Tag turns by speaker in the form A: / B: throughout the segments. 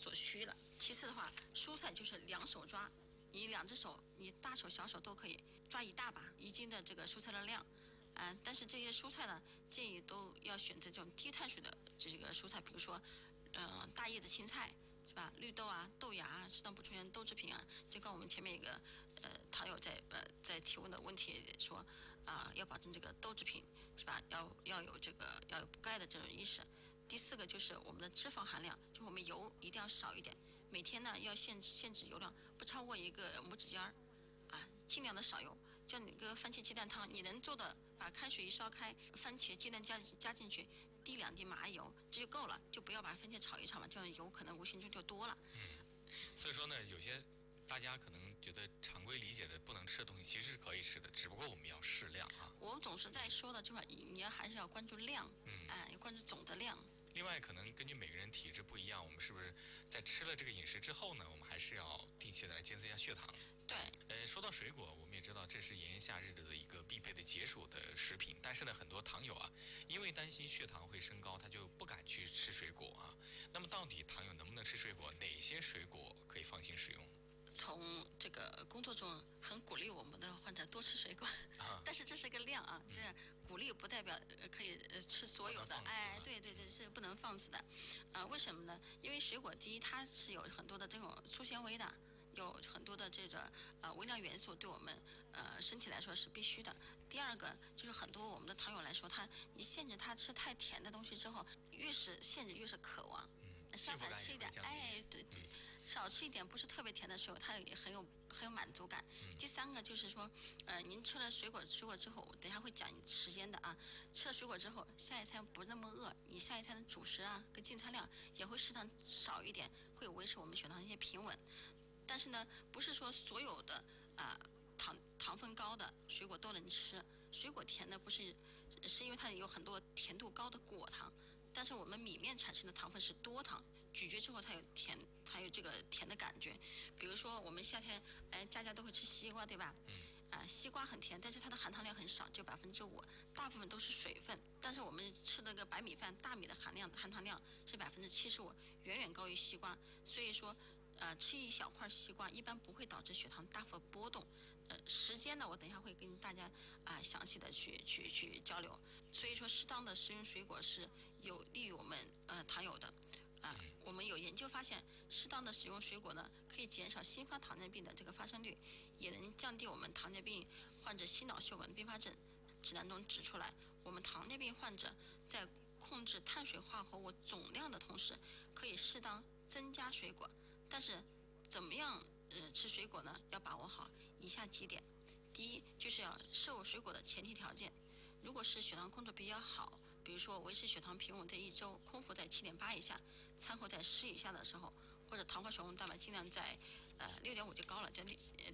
A: 所需了。其次的话，蔬菜就是两手抓，你两只手，你大手小手都可以抓一大把1斤的这个蔬菜的量。但是这些蔬菜呢，建议都要选择这种低碳水的这个蔬菜，比如说，大叶子青菜是吧？绿豆啊、豆芽啊，适当补充一点豆制品啊。就跟我们前面一个糖友在提问的问题说要保证这个豆制品是吧？要有补钙的这种意识。第4个就是我们的脂肪含量，就我们油一定要少一点，每天呢要限制油量不超过1个拇指尖儿，尽量的少用。就你个番茄鸡蛋汤，你能做的，把开水一烧开，番茄鸡蛋加进去，滴2滴麻油，这就够了，就不要把番茄炒一炒嘛，这样油可能无形中就多了。
B: 所以说呢，有些大家可能觉得常规理解的不能吃的东西，其实是可以吃的，只不过我们要适量啊。
A: 我总是在说的这块，你还是要关注量，要关注总的量。
B: 另外，可能根据每个人体质不一样，我们是不是在吃了这个饮食之后呢，我们还是要定期的来监测一下血糖？
A: 对。
B: 说到水果，我们也知道这是炎炎夏日的一个必备的解暑的食品，但是呢，很多糖友啊，因为担心血糖会升高，他就不敢去吃水果啊。那么，到底糖友能不能吃水果？哪些水果可以放心食用？
A: 从这个工作中很鼓励我们的患者多吃水果，但是这是个量啊，这鼓励不代表可以吃所有的，对，是不能放肆的，为什么呢？因为水果第一它是有很多的这种粗纤维的，有很多的这个微量元素，对我们身体来说是必须的。第二个就是很多我们的糖友来说，你限制他吃太甜的东西之后，越是限制越是渴望。相反吃一点，对，少吃一点不是特别甜的水果，它也很有满足感。第3个就是说，您吃了水果之后，等一下会讲时间的啊。吃了水果之后，下一餐不那么饿，你下一餐的主食啊跟进餐量也会适当少一点，会维持我们血糖一些平稳。但是呢，不是说所有的糖分高的水果都能吃，水果甜的不是因为它有很多甜度高的果糖。但是我们米面产生的糖分是多糖，咀嚼之后才有甜，才有这个甜的感觉。比如说我们夏天，家都会吃西瓜，对吧？西瓜很甜，但是它的含糖量很少，就5%，大部分都是水分。但是我们吃那个白米饭、大米的含糖量是75%，远远高于西瓜。所以说，吃一小块西瓜一般不会导致血糖大幅波动。时间呢，我等一下会跟大家详细的去交流。所以说，适当的食用水果是有利于我们糖友的。我们有研究发现，适当的使用水果呢，可以减少新发糖尿病的这个发生率，也能降低我们糖尿病患者心脑血管并发症。指南中指出来，我们糖尿病患者在控制碳水化合物总量的同时，可以适当增加水果。但是怎么样吃水果呢？要把握好以下几点。第一，就是要摄入水果的前提条件。如果是血糖控制比较好，比如说维持血糖平稳在1周，空腹在7.8以下，餐后在10以下的时候，或者糖化血红蛋白尽量在6.5就高了，在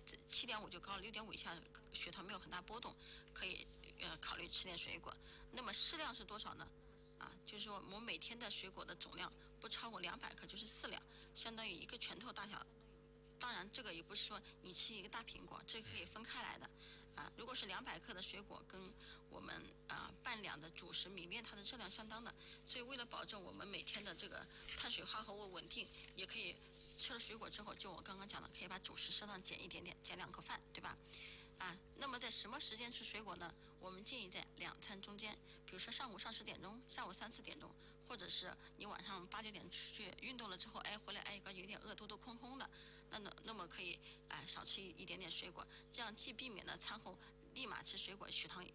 A: 7.5就高了，6.5以下血糖没有很大波动，可以考虑吃点水果。那么适量是多少呢？就是说我们每天的水果的总量不超过200克，就是4两，相当于1个拳头大小。当然，这个也不是说你吃一个大苹果，这个可以分开来的。如果是200克的水果跟我们半两的主食米面，它的热量相当的，所以为了保证我们每天的这个碳水化合物稳定，也可以吃了水果之后，就我刚刚讲的，可以把主食适当减一点点，减2口饭，对吧？那么在什么时间吃水果呢？我们建议在2餐中间，比如说上午10点钟，下午3、4点钟，或者是你晚上8、9点出去运动了之后，回来有点饿，肚肚空空的，那么可以少吃一点点水果，这样既避免了餐后立马吃水果血糖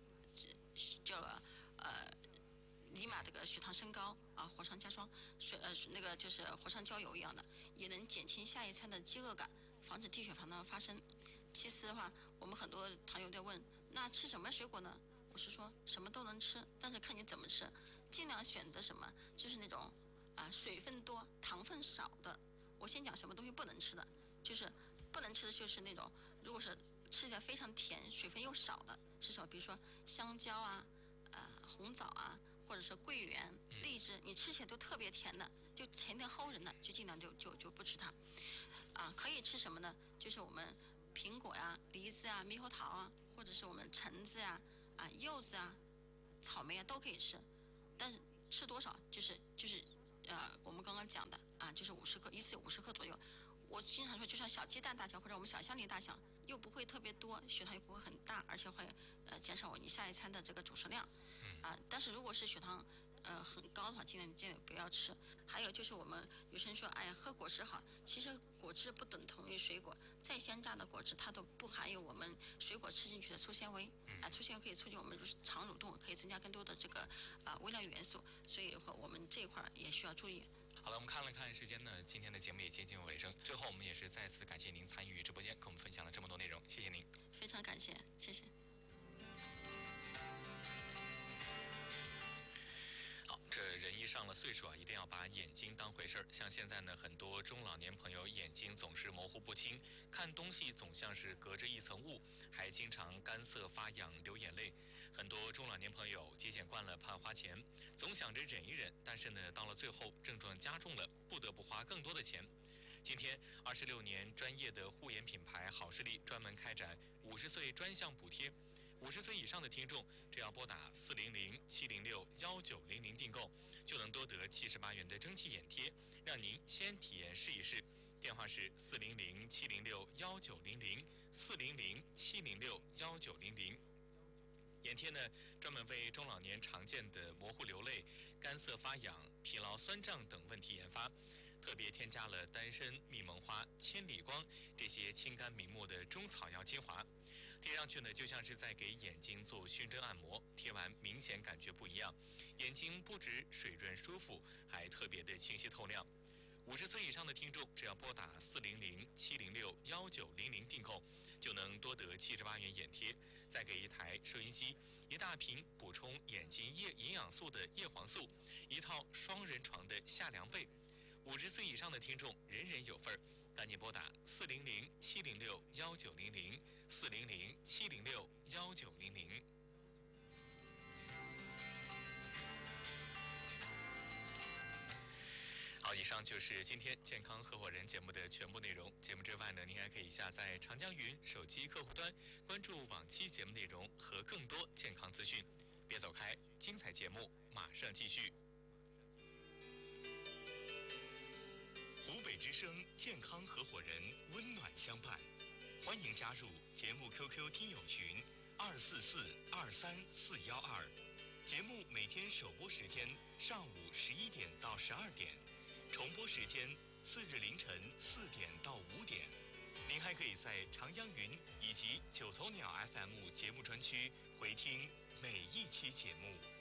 A: 立马这个血糖升高火上加霜，那个就是火上浇油一样的，也能减轻下一餐的饥饿感，防止低血糖的发生。其次的话，我们很多糖友在问，那吃什么水果呢？我是说什么都能吃，但是看你怎么吃，尽量选择什么，就是那种水分多、糖分少的。我先讲什么东西不能吃的，就是不能吃的就是那种，如果是吃起来非常甜、水分又少的，是什么？比如说香蕉红枣或者是桂圆、荔枝，你吃起来都特别甜的，就甜的齁人的，就尽量就不吃它。可以吃什么呢？就是我们苹果梨子猕猴桃或者是我们橙子柚子草莓都可以吃，但是吃多少就是我们刚刚讲的就是50克，一次有50 像小鸡蛋大小或者我们小香梨大小，又不会特别多，血糖又不会很大，而且会减少你下一餐的这个主食量。但是如果是血糖很高的话，尽量不要吃。还有就是我们有些人说，哎呀，喝果汁好，其实果汁不等同于水果，再鲜榨的果汁它都不含有我们水果吃进去的粗纤维，粗纤维可以促进我们肠蠕动，可以增加更多的这个微量元素，所以我们这一块也需要注意。
B: 好了，我们看了看时间呢，今天的节目也接近尾声。最后，我们也是再次感谢您参与直播间，跟我们分享了这么多内容，谢谢您。
A: 非常感谢，谢谢。
B: 这人一上了岁数啊，一定要把眼睛当回事儿。像现在呢，很多中老年朋友眼睛总是模糊不清，看东西总像是隔着一层雾，还经常干涩发痒、流眼泪。很多中老年朋友节俭惯了，怕花钱，总想着忍一忍，但是呢，到了最后症状加重了，不得不花更多的钱。今天，26年专业的护眼品牌好视力专门开展50岁专项补贴。50岁以上的听众，只要拨打400-706-1900订购，就能多得78元的蒸汽眼贴，让您先体验试一试。电话是400-706-1900，400-706-1900。眼贴呢，专门为中老年常见的模糊流泪、干涩发痒、疲劳酸胀等问题研发，特别添加了丹参、蜜蒙花、千里光这些清肝明目的中草药精华。贴上去呢，就像是在给眼睛做熏蒸按摩，贴完明显感觉不一样，眼睛不止水润舒服，还特别的清晰透亮。50岁以上的听众，只要拨打400-706-1900订购，就能多得78元眼贴，再给一台收音机、一大瓶补充眼睛营养素的叶黄素，一套双人床的夏凉被。50岁以上的听众，人人有份儿。赶紧拨打400-706-1900，400-706-1900。好，以上就是今天健康合伙人节目的全部内容。节目之外呢，您还可以下载长江云手机客户端，关注往期节目内容和更多健康资讯。别走开，精彩节目马上继续。湖北之声健康合伙人，温暖相伴，欢迎加入节目 QQ 听友群244-23412。节目每天首播时间上午11点到12点，重播时间次日凌晨4点到5点。您还可以在长江云以及九头鸟 FM 节目专区回听每一期节目。